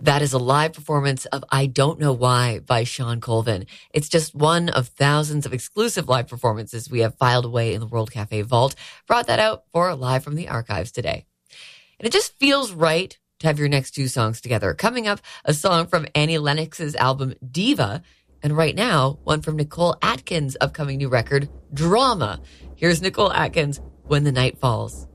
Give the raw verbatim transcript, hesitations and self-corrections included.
That is a live performance of I Don't Know Why by Shawn Colvin. It's just one of thousands of exclusive live performances we have filed away in the World Cafe vault. Brought that out for Live from the Archives today. And it just feels right to have your next two songs together. Coming up, a song from Annie Lennox's album Diva. And right now, one from Nicole Atkins' upcoming new record, Drama. Here's Nicole Atkins, When the Night Falls.